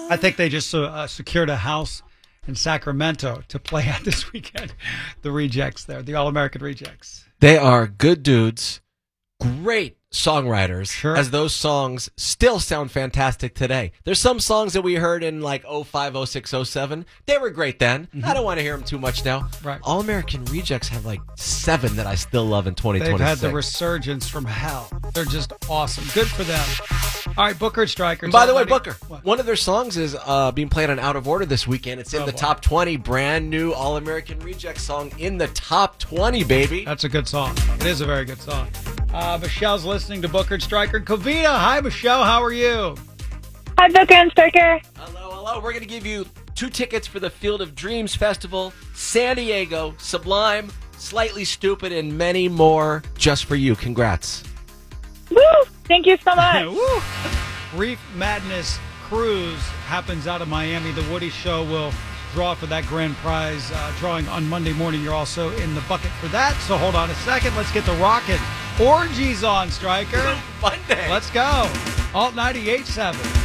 I think they just secured a house in Sacramento to play at this weekend. The Rejects there, the All-American Rejects. They are good dudes, great songwriters, Sure. as those songs still sound fantastic today. There's some songs that we heard in like 05, 06, 07. They were great then. I don't want to hear them too much now. Right. All American Rejects have like 7 that I still love in 2026. They've had the resurgence from hell. They're just awesome. Good for them. All right, Booker and Stryker. And by the way, Booker, What? one of their songs is being played on Out of Order this weekend. It's in the top 20. Brand new All American Rejects song in the top 20, baby. That's a good song. It is a very good song. Michelle's listening to Booker and Stryker. Kavita, hi, Michelle. How are you? Hi, Booker and Stryker. Hello. We're going to give you 2 tickets for the Field of Dreams Festival, San Diego, Sublime, Slightly Stupid, and many more just for you. Congrats. Woo! Thank you so much. Woo! Reef Madness Cruise happens out of Miami. The Woody Show will draw for that grand prize drawing on Monday morning. You're also in the bucket for that. So hold on a second. Let's get the rockin' orgies on, Stryker. Monday. Let's go. Alt 98.7.